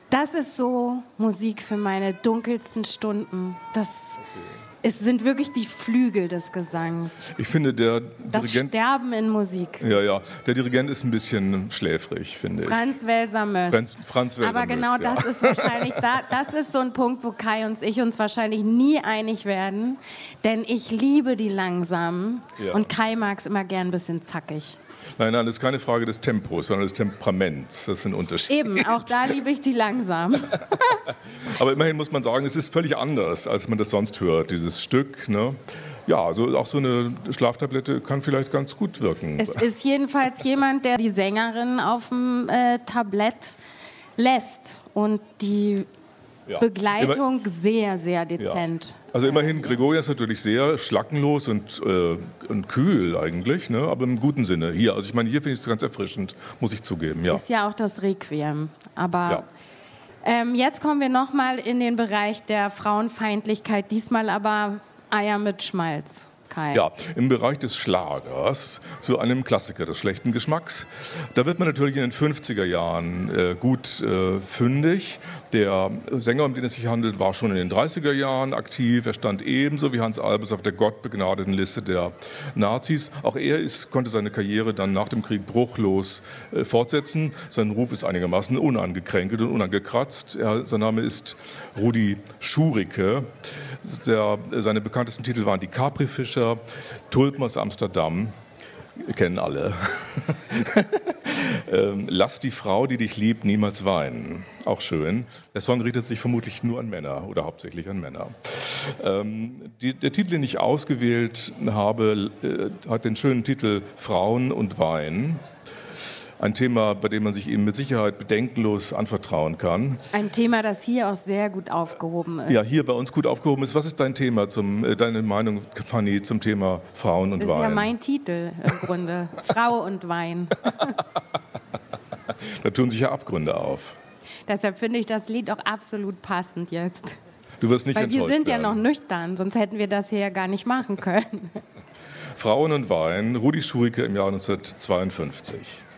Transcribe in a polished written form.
Das ist so Musik für meine dunkelsten Stunden. Es sind wirklich die Flügel des Gesangs. Ich finde, der Das Dirigent... Sterben in Musik. Ja, der Dirigent ist ein bisschen schläfrig, finde ich. Franz Welser-Möst. Franz Welser-Möst, Aber genau das ist wahrscheinlich, das ist so ein Punkt, wo Kai und ich uns wahrscheinlich nie einig werden. Denn ich liebe die Langsamen und Kai mag es immer gern ein bisschen zackig. Nein, das ist keine Frage des Tempos, sondern des Temperaments. Das ist ein Unterschied. Eben, auch da liebe ich die Langsamen. Aber immerhin muss man sagen, es ist völlig anders, als man das sonst hört, dieses Stück. Ne? Ja, also auch so eine Schlaftablette kann vielleicht ganz gut wirken. Es ist jedenfalls jemand, der die Sängerin auf dem Tablett lässt und die Begleitung sehr, sehr dezent. Ja. Also immerhin, Gregorian ist natürlich sehr schlackenlos und kühl eigentlich, ne? Aber im guten Sinne. Hier, also ich meine, hier finde ich es ganz erfrischend, muss ich zugeben. Ja. Ist ja auch das Requiem. Aber jetzt kommen wir nochmal in den Bereich der Frauenfeindlichkeit, diesmal aber Eier mit Schmalz. Kai. Ja, im Bereich des Schlagers zu einem Klassiker des schlechten Geschmacks. Da wird man natürlich in den 50er Jahren gut fündig. Der Sänger, um den es sich handelt, war schon in den 30er Jahren aktiv. Er stand ebenso wie Hans Albers auf der gottbegnadeten Liste der Nazis. Auch er konnte seine Karriere dann nach dem Krieg bruchlos fortsetzen. Sein Ruf ist einigermaßen unangekränkelt und unangekratzt. Sein Name ist Rudi Schurike. Seine bekanntesten Titel waren die Capri-Fischer, Tulpen aus Amsterdam, kennen alle. Lass die Frau, die dich liebt, niemals weinen. Auch schön. Der Song richtet sich vermutlich nur an Männer oder hauptsächlich an Männer. Der Titel, den ich ausgewählt habe, hat den schönen Titel Frauen und Wein. Ein Thema, bei dem man sich eben mit Sicherheit bedenkenlos anvertrauen kann. Ein Thema, das hier auch sehr gut aufgehoben ist. Ja, hier bei uns gut aufgehoben ist. Was ist dein Thema, deine Meinung, Fanny, zum Thema Frauen und Wein? Das ist ja mein Titel im Grunde. Frau und Wein. Da tun sich ja Abgründe auf. Deshalb finde ich das Lied auch absolut passend jetzt. Du wirst nicht enttäuscht werden. Weil wir sind ja noch nüchtern, sonst hätten wir das hier ja gar nicht machen können. Frauen und Wein, Rudi Schurike im Jahr 1952.